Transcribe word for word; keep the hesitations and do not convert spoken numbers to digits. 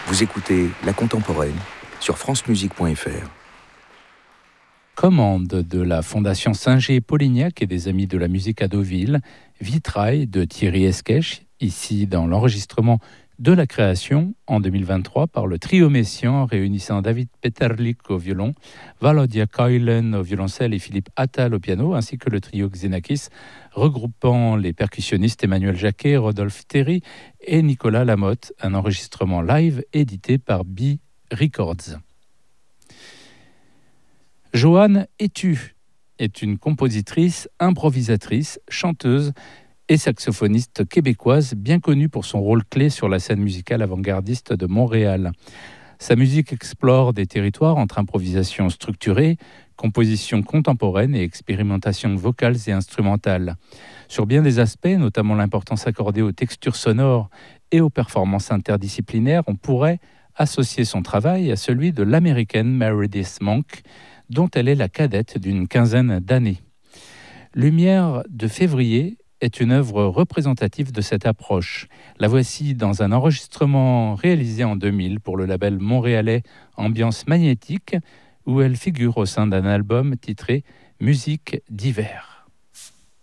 Vous écoutez La Contemporaine sur francemusique point f r. Commande de la Fondation Singer-Polignac et des Amis de la musique à Deauville, Vitrail de Thierry Esquèche, ici dans l'enregistrement de la création en deux mille vingt-trois par le trio messian réunissant David Peterlik au violon, Valodia Keulen au violoncelle et Philippe Attal au piano, ainsi que le trio Xenakis regroupant les percussionnistes Emmanuel Jacquet, Rodolphe Théry et Nicolas Lamotte, un enregistrement live édité par B Records. Joanne Etu est une compositrice, improvisatrice, chanteuse et saxophoniste québécoise bien connue pour son rôle clé sur la scène musicale avant-gardiste de Montréal. Sa musique explore des territoires entre improvisation structurée, composition contemporaine et expérimentation vocales et instrumentales. Sur bien des aspects, notamment l'importance accordée aux textures sonores et aux performances interdisciplinaires, on pourrait associer son travail à celui de l'américaine Meredith Monk, dont elle est la cadette d'une quinzaine d'années. Lumière de février est une œuvre représentative de cette approche. La voici dans un enregistrement réalisé en deux mille pour le label montréalais Ambiance Magnétique, où elle figure au sein d'un album titré Musique d'hiver.